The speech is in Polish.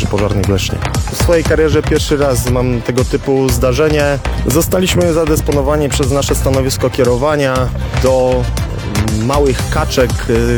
Straży Pożarnej w Lesznie. W swojej karierze pierwszy raz mam tego typu zdarzenie. Zostaliśmy zadysponowani przez nasze stanowisko kierowania do małych kaczek,